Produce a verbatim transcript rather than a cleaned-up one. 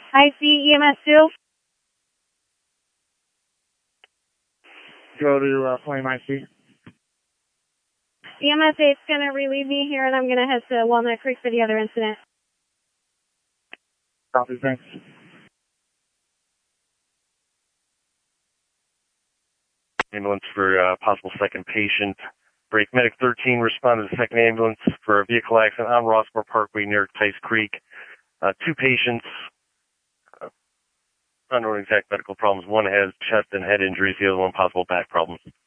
I C E M S two. Go to uh, Flame I C. E M S eight's going to relieve me here, and I'm going to head to Walnut Creek for the other incident. Copy, thanks. Ambulance for uh, possible second patient. Break Medic thirteen responded to the second ambulance for a vehicle accident on Rossmore Parkway near Tice Creek. Uh, two patients, uh, unknown exact medical problems. One has chest and head injuries, the other one possible back problems.